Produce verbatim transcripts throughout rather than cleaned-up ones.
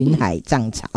云海涨潮。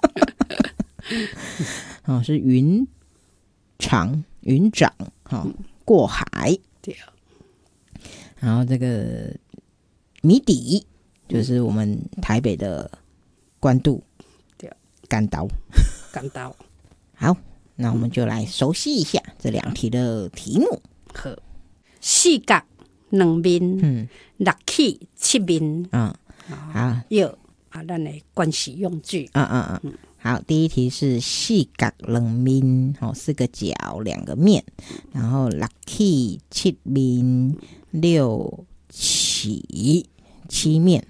哦，是云长云涨，哦，过海。 对。 然后这个米底就是我们台北的关渡， 对， 干刀， 干刀。 好，那我们就来熟悉一下这两题的题目。 好，四角两面， 嗯， 六起七面， 嗯，好， 要啊，咱的关系用句， 嗯嗯嗯，好，第一题是四角两面，哦，四个角两个面，然后六起七面，六起七面。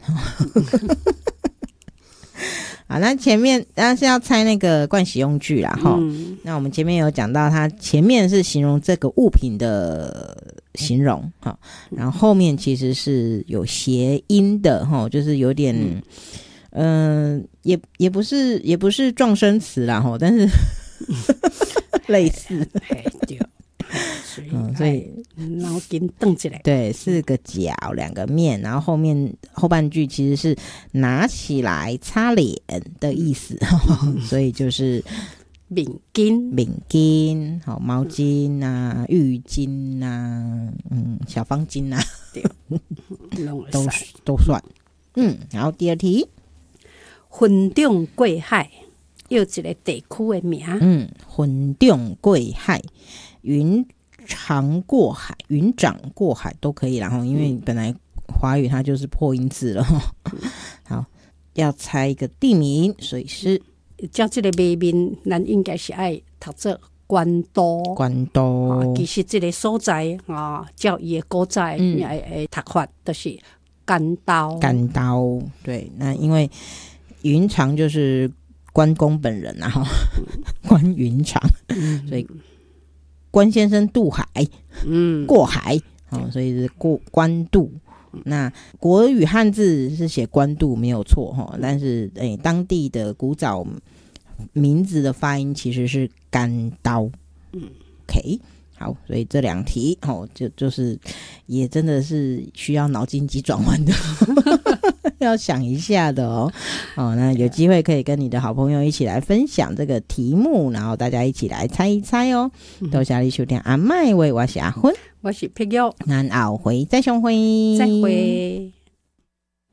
好，那前面当然是要猜那个惯习用句啦，哈、嗯。那我们前面有讲到，它前面是形容这个物品的形容，哈，然后后面其实是有谐音的，哈，就是有点，嗯、呃，也也不是也不是撞声词啦，哈，但是类似， 对。 嗯，所以脑筋动起来， 对，四个角两个面，然后后面后半句其实是拿起来擦脸的意思，嗯、所以就是面巾、 面巾、好毛巾啊、浴巾啊、嗯小方巾啊， 对， 都都算。嗯，然后第二题， 云中过海，有一个地区的名。 嗯，云中过海，云长过海，云涨过海都可以，然后因为本来华语它就是破音字了。好，要猜一个地名，所以是叫这个地名，咱应该是爱读做关都。 关都、 啊，其实这个所在啊，叫伊的古早也会读法，就是干刀。 干刀，对，那因为云长就是关公本人啊，关云长，嗯、所以。关先生渡海，嗯，过海，哦，所以是过关渡。那国语汉字是写关渡没有错哈，但是诶、欸，当地的古早名字的发音其实是干刀。嗯 ，OK， 好，所以这两题哦，就就是也真的是需要脑筋急转弯的。要想一下的哦，哦，那有机会可以跟你的好朋友一起来分享这个题目，然后大家一起来猜一猜哦。多謝你收聽阿麥喂，我是阿芬， 我是碧玉， 咱後回再相會， 再會。